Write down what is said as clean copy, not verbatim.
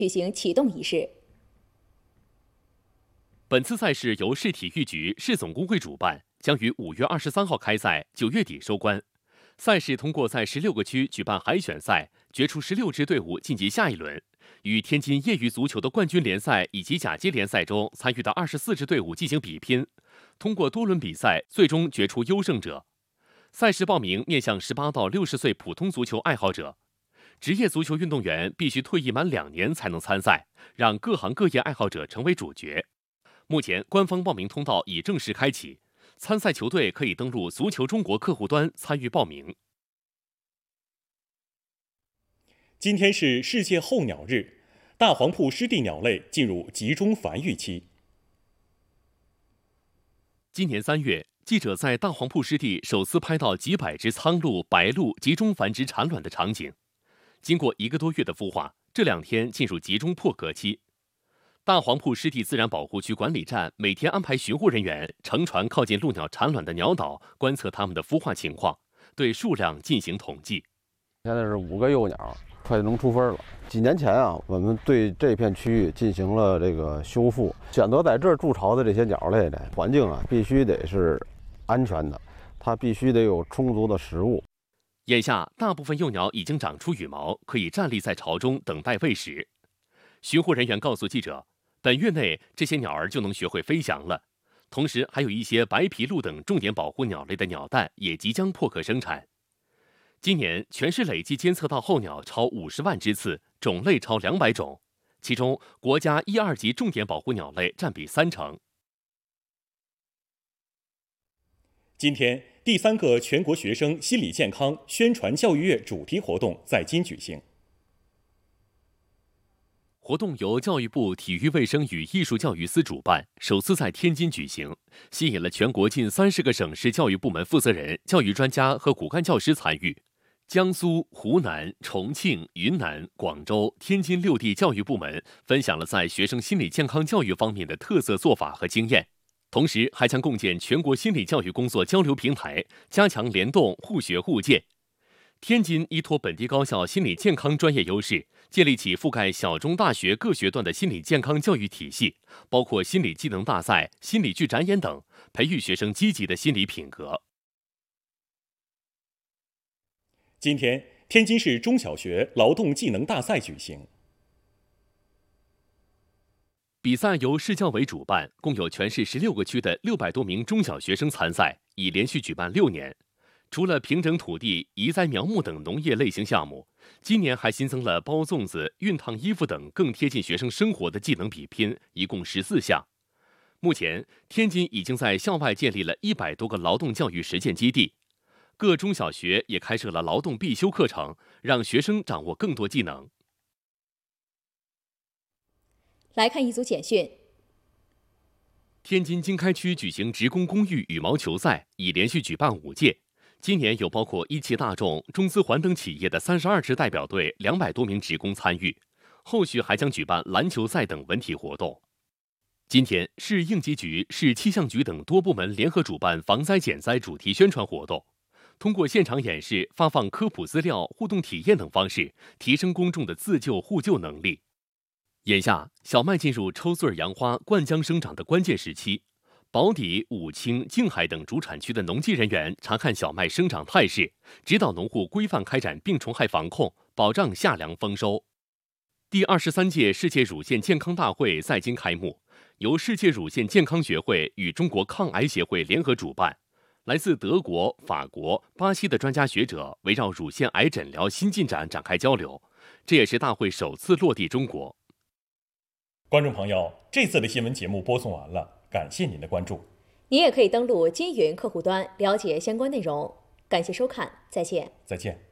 举行启动仪式。 本次赛事由市体育局、市总工会主办，将于5月23号开赛，9月底收官。赛事通过在16个区举办海选赛，决出16支队伍晋级下一轮，与天津业余足球的冠军联赛以及甲级联赛中参与的24支队伍进行比拼，通过多轮比赛，最终决出优胜者。赛事报名面向18到60岁普通足球爱好者，职业足球运动员必须退役满2年才能参赛，让各行各业爱好者成为主角。目前官方报名通道已正式开启，参赛球队可以登录足球中国客户端参与报名。 今天是世界候鸟日，大黄埔湿地鸟类进入集中繁育期。 今年3月，记者在大黄埔湿地首次拍到几百只苍鹭、白鹭集中繁殖产卵的场景。经过1个多月的孵化，这2天进入集中破壳期。大黄埔湿地自然保护区管理站每天安排巡护人员乘船靠近鹭鸟产卵的鸟岛，观测它们的孵化情况，对数量进行统计。 现在是5个幼鸟，快能出分了。几年前我们对这片区域进行了这个修复，选择在这儿筑巢的这些鸟类的环境必须得是安全的，它必须得有充足的食物。 眼下，大部分幼鸟已经长出羽毛，可以站立在巢中等待喂食。巡护人员告诉记者，本月内这些鸟儿就能学会飞翔了。同时，还有一些白皮鹭等重点保护鸟类的鸟蛋也即将破壳生产。今年全市累计监测到候鸟超50万只次，种类超200种，其中国家1、2级重点保护鸟类占比30%。 今天，第3个全国学生心理健康宣传教育月主题活动在京举行。 活动由教育部体育卫生与艺术教育司主办，首次在天津举行，吸引了全国近30个省市教育部门负责人、教育专家和骨干教师参与。江苏、湖南、重庆、云南、广州、天津6地教育部门分享了在学生心理健康教育方面的特色做法和经验，同时还将共建全国心理教育工作交流平台，加强联动、互学互鉴。天津依托本地高校心理健康专业优势，建立起覆盖小中大学各学段的心理健康教育体系，包括心理技能大赛、心理剧展演等，培育学生积极的心理品格。 今天，天津市中小学劳动技能大赛举行。 比赛由市教委主办，共有全市16个区的600多名中小学生参赛，已连续举办6年。除了平整土地、移栽苗木等农业类型项目，今年还新增了包粽子、熨烫衣服等更贴近学生生活的技能比拼，一共14项。目前，天津已经在校外建立了100多个劳动教育实践基地，各中小学也开设了劳动必修课程，让学生掌握更多技能。 来看一组简讯。 天津经开区举行职工公寓羽毛球赛，已连续举办5届。今年有包括一汽大众、中资环等企业的32支代表队200多名职工参与，后续还将举办篮球赛等文体活动。今天，市应急局、市气象局等多部门联合主办防灾减灾主题宣传活动，通过现场演示、发放科普资料、互动体验等方式，提升公众的自救互救能力。眼下，小麦进入抽穗扬花、灌浆生长的关键时期。宝坻、武清、静海等主产区的农技人员查看小麦生长态势，指导农户规范开展病虫害防控，保障夏粮丰收。第23届世界乳腺健康大会在京开幕，由世界乳腺健康学会与中国抗癌协会联合主办，来自德国、法国、巴西的专家学者围绕乳腺癌诊疗新进展展开交流，这也是大会首次落地中国。 观众朋友，这次的新闻节目播送完了，感谢您的关注。 您也可以登录金云客户端了解相关内容。感谢收看，再见。 再见。